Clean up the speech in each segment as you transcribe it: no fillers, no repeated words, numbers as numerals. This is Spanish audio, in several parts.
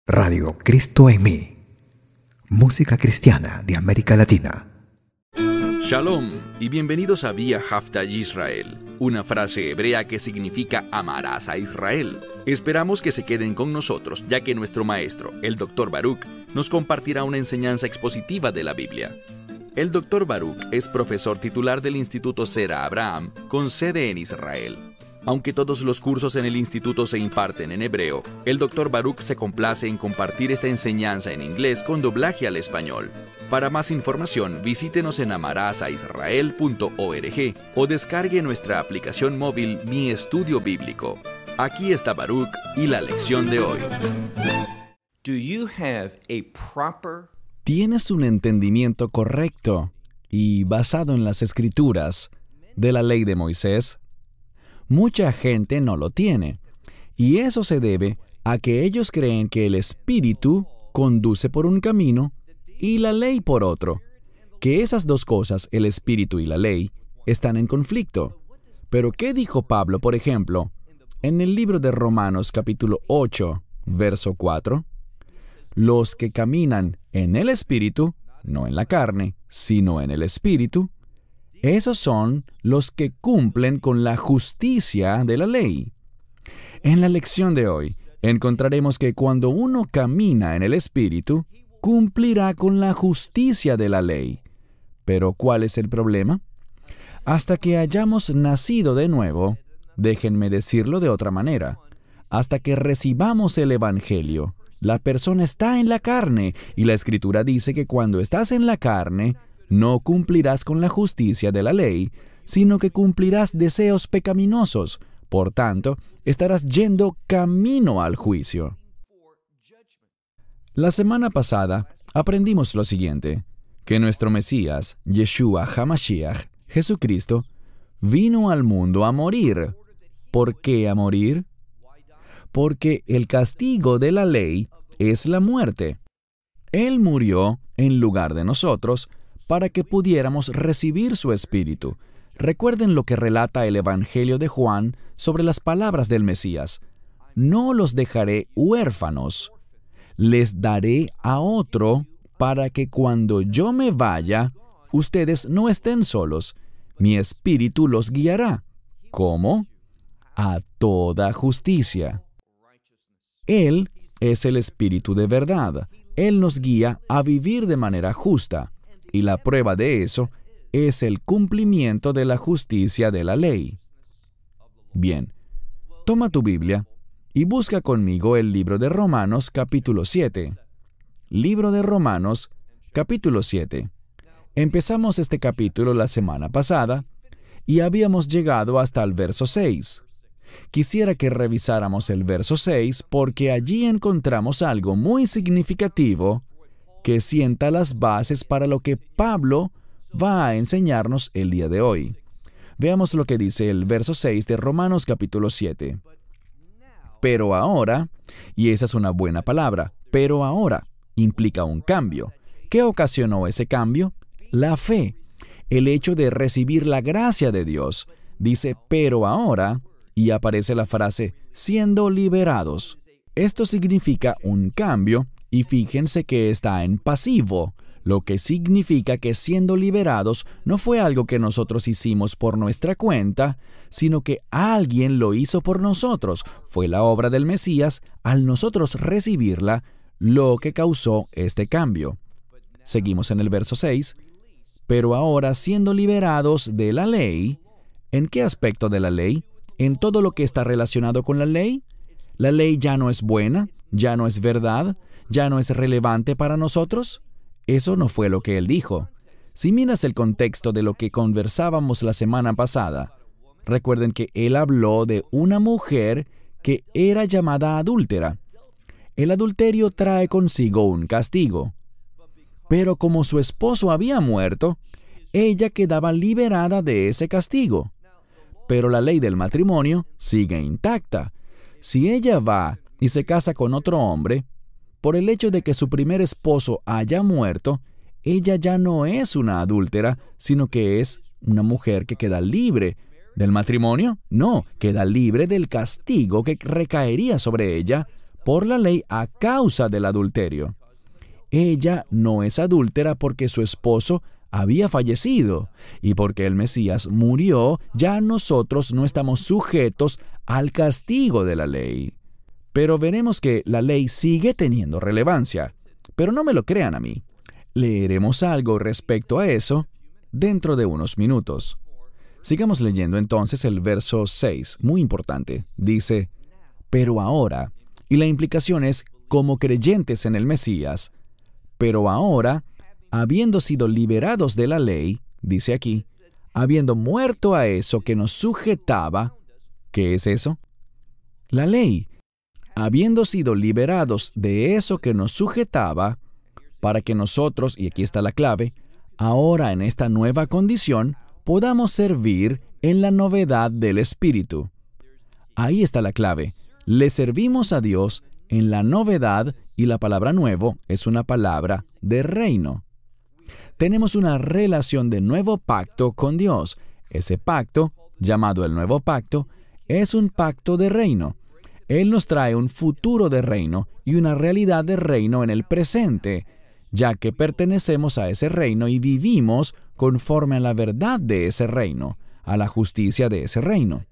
Radio Cristo en mí. Música cristiana de América Latina. Shalom y bienvenidos a Vía Haftaj Israel, una frase hebrea que significa amarás a Israel. Esperamos que se queden con nosotros, ya que nuestro maestro, el Dr. Baruch, nos compartirá una enseñanza expositiva de la Biblia. El Dr. Baruch es profesor titular del Instituto Zera Abraham, con sede en Israel. Aunque todos los cursos en el instituto se imparten en hebreo, el Dr. Baruch se complace en compartir esta enseñanza en inglés con doblaje al español. Para más información, visítenos en amarasaisrael.org o descargue nuestra aplicación móvil Mi Estudio Bíblico. Aquí está Baruch y la lección de hoy. ¿Tienes un entendimiento correcto y basado en las Escrituras de la ley de Moisés? Mucha gente no lo tiene, y eso se debe a que ellos creen que el Espíritu conduce por un camino y la ley por otro, que esas dos cosas, el Espíritu y la ley, están en conflicto. Pero ¿qué dijo Pablo, por ejemplo, en el libro de Romanos capítulo 8, verso 4? Los que caminan en el Espíritu, no en la carne, sino en el Espíritu, esos son los que cumplen con la justicia de la ley. En la lección de hoy, encontraremos que cuando uno camina en el Espíritu, cumplirá con la justicia de la ley. Pero ¿cuál es el problema? Hasta que hayamos nacido de nuevo, déjenme decirlo de otra manera, hasta que recibamos el Evangelio, la persona está en la carne, y la Escritura dice que cuando estás en la carne, no cumplirás con la justicia de la ley, sino que cumplirás deseos pecaminosos. Por tanto, estarás yendo camino al juicio. La semana pasada aprendimos lo siguiente, que nuestro Mesías, Yeshua HaMashiach, Jesucristo, vino al mundo a morir. ¿Por qué a morir? Porque el castigo de la ley es la muerte. Él murió en lugar de nosotros, para que pudiéramos recibir su Espíritu. Recuerden lo que relata el Evangelio de Juan sobre las palabras del Mesías. No los dejaré huérfanos, les daré a otro para que cuando yo me vaya, ustedes no estén solos. Mi Espíritu los guiará. ¿Cómo? A toda justicia. Él es el Espíritu de verdad. Él nos guía a vivir de manera justa. Y la prueba de eso es el cumplimiento de la justicia de la ley. Bien, toma tu Biblia y busca conmigo el libro de Romanos capítulo 7. Libro de Romanos capítulo 7. Empezamos este capítulo la semana pasada y habíamos llegado hasta el verso 6. Quisiera que revisáramos el verso 6 porque allí encontramos algo muy significativo que sienta las bases para lo que Pablo va a enseñarnos el día de hoy. Veamos lo que dice el verso 6 de Romanos capítulo 7. Pero ahora, y esa es una buena palabra, pero ahora implica un cambio. ¿Qué ocasionó ese cambio? La fe, el hecho de recibir la gracia de Dios. Dice, pero ahora, y aparece la frase, siendo liberados. Esto significa un cambio. Y fíjense que está en pasivo, lo que significa que siendo liberados no fue algo que nosotros hicimos por nuestra cuenta, sino que alguien lo hizo por nosotros. Fue la obra del Mesías, al nosotros recibirla, lo que causó este cambio. Seguimos en el verso 6. Pero ahora, siendo liberados de la ley, ¿en qué aspecto de la ley? ¿En todo lo que está relacionado con la ley? ¿La ley ya no es buena? ¿Ya no es verdad? ¿Ya no es relevante para nosotros? Eso no fue lo que él dijo. Si miras el contexto de lo que conversábamos la semana pasada, recuerden que él habló de una mujer que era llamada adúltera. El adulterio trae consigo un castigo. Pero como su esposo había muerto, ella quedaba liberada de ese castigo. Pero la ley del matrimonio sigue intacta. Si ella va y se casa con otro hombre, por el hecho de que su primer esposo haya muerto, ella ya no es una adúltera, sino que es una mujer que queda libre del matrimonio. No, queda libre del castigo que recaería sobre ella por la ley a causa del adulterio. Ella no es adúltera porque su esposo había fallecido, y porque el Mesías murió, ya nosotros no estamos sujetos al castigo de la ley. Pero veremos que la ley sigue teniendo relevancia. Pero no me lo crean a mí. Leeremos algo respecto a eso dentro de unos minutos. Sigamos leyendo entonces el verso 6, muy importante. Dice, pero ahora, y la implicación es como creyentes en el Mesías, pero ahora, habiendo sido liberados de la ley, dice aquí, habiendo muerto a eso que nos sujetaba, ¿qué es eso? La ley. Habiendo sido liberados de eso que nos sujetaba, para que nosotros, y aquí está la clave, ahora en esta nueva condición, podamos servir en la novedad del Espíritu. Ahí está la clave. Le servimos a Dios en la novedad, y la palabra nuevo es una palabra de reino. Tenemos una relación de nuevo pacto con Dios. Ese pacto, llamado el nuevo pacto, es un pacto de reino. Él nos trae un futuro de reino y una realidad de reino en el presente, ya que pertenecemos a ese reino y vivimos conforme a la verdad de ese reino, a la justicia de ese reino.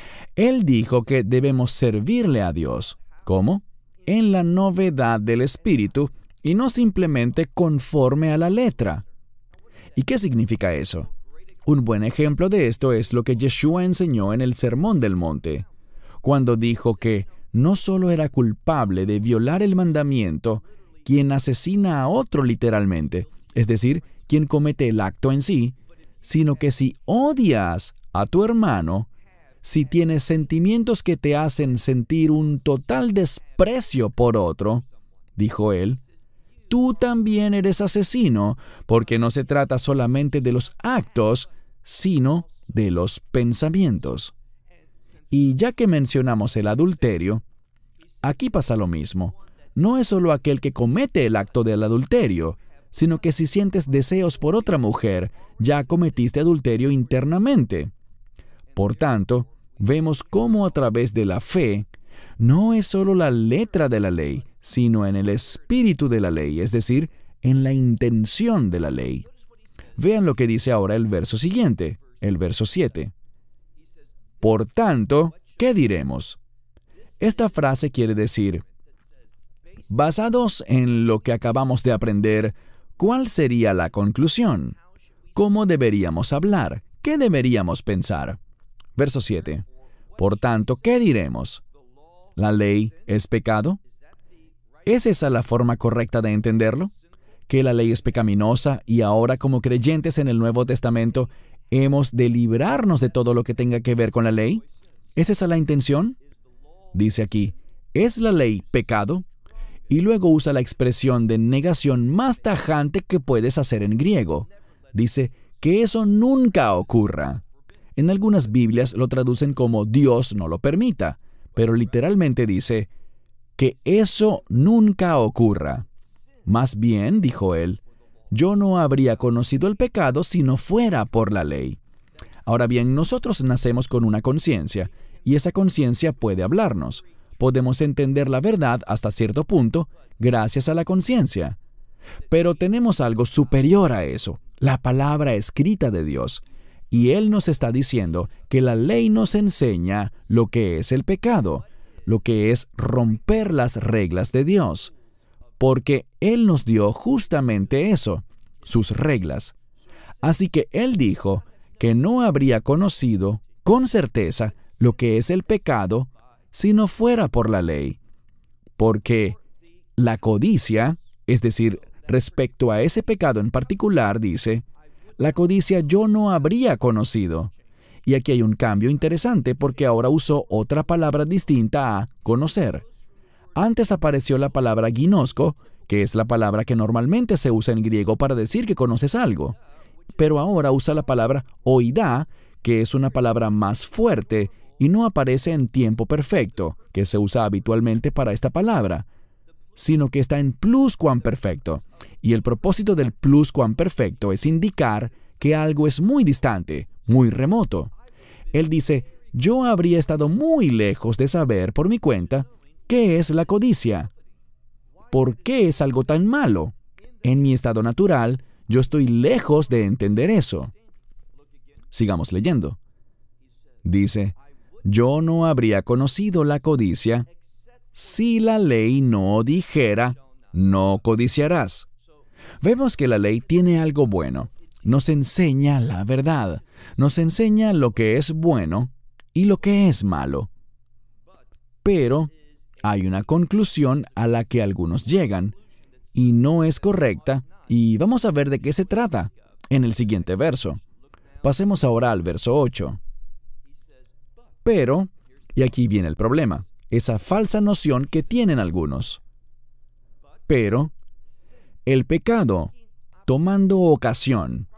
Él dijo que debemos servirle a Dios. ¿Cómo? En la novedad del Espíritu y no simplemente conforme a la letra. ¿Y qué significa eso? Un buen ejemplo de esto es lo que Yeshua enseñó en el Sermón del Monte, cuando dijo que no solo era culpable de violar el mandamiento quien asesina a otro literalmente, es decir, quien comete el acto en sí, sino que si odias a tu hermano, si tienes sentimientos que te hacen sentir un total desprecio por otro, dijo él, tú también eres asesino, porque no se trata solamente de los actos, sino de los pensamientos. Y ya que mencionamos el adulterio, aquí pasa lo mismo. No es solo aquel que comete el acto del adulterio, sino que si sientes deseos por otra mujer, ya cometiste adulterio internamente. Por tanto, vemos cómo a través de la fe, no es solo la letra de la ley, sino en el espíritu de la ley, es decir, en la intención de la ley. Vean lo que dice ahora el verso siguiente, el verso 7. Por tanto, ¿qué diremos? Esta frase quiere decir, basados en lo que acabamos de aprender, ¿cuál sería la conclusión? ¿Cómo deberíamos hablar? ¿Qué deberíamos pensar? Verso 7. Por tanto, ¿qué diremos? ¿La ley es pecado? ¿Es esa la forma correcta de entenderlo? ¿Que la ley es pecaminosa y ahora como creyentes en el Nuevo Testamento hemos de librarnos de todo lo que tenga que ver con la ley? ¿Es esa la intención? Dice aquí, ¿es la ley pecado? Y luego usa la expresión de negación más tajante que puedes hacer en griego. Dice, que eso nunca ocurra. En algunas Biblias lo traducen como Dios no lo permita, pero literalmente dice, que eso nunca ocurra. Más bien, dijo él, yo no habría conocido el pecado si no fuera por la ley. Ahora bien, nosotros nacemos con una conciencia, y esa conciencia puede hablarnos. Podemos entender la verdad hasta cierto punto gracias a la conciencia. Pero tenemos algo superior a eso, la palabra escrita de Dios. Y Él nos está diciendo que la ley nos enseña lo que es el pecado, lo que es romper las reglas de Dios. Porque Él nos dio justamente eso, sus reglas. Así que Él dijo que no habría conocido con certeza lo que es el pecado si no fuera por la ley. Porque la codicia, es decir, respecto a ese pecado en particular, dice, la codicia yo no habría conocido. Y aquí hay un cambio interesante porque ahora usó otra palabra distinta a conocer. Antes apareció la palabra ginosco, que es la palabra que normalmente se usa en griego para decir que conoces algo. Pero ahora usa la palabra oidá, que es una palabra más fuerte y no aparece en tiempo perfecto, que se usa habitualmente para esta palabra, sino que está en pluscuamperfecto. Y el propósito del pluscuamperfecto es indicar que algo es muy distante, muy remoto. Él dice, yo habría estado muy lejos de saber por mi cuenta ¿Qué es la codicia? ¿Por qué es algo tan malo? En mi estado natural, yo estoy lejos de entender eso. Sigamos leyendo. Dice, yo no habría conocido la codicia si la ley no dijera, no codiciarás. Vemos que la ley tiene algo bueno. Nos enseña la verdad. Nos enseña lo que es bueno y lo que es malo. Pero hay una conclusión a la que algunos llegan y no es correcta, y vamos a ver de qué se trata en el siguiente verso. Pasemos ahora al verso 8. Pero, y aquí viene el problema, esa falsa noción que tienen algunos. Pero, el pecado, tomando ocasión